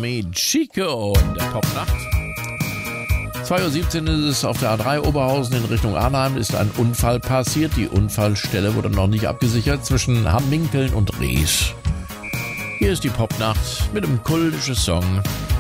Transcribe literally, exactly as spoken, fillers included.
Me Chico in der Popnacht. zwei Uhr siebzehn ist es auf der A drei Oberhausen in Richtung Arnheim. Ist ein Unfall passiert. Die Unfallstelle wurde noch nicht abgesichert zwischen Hamminkeln und Ries. Hier ist die Popnacht mit einem kultischen Song